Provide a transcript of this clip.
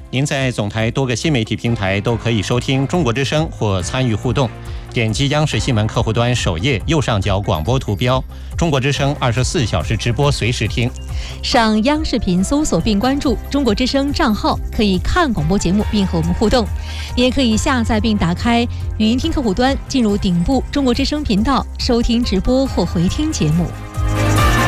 您在总台多个新媒体平台都可以收听中国之声或参与互动。点击央视新闻客户端首页右上角广播图标，中国之声24小时直播，随时听。 上央视频搜索并关注中国之声账号，可以看广播节目并和我们互动。你也可以下载并打开语音听客户端，进入顶部中国之声频道，收听直播或回听节目。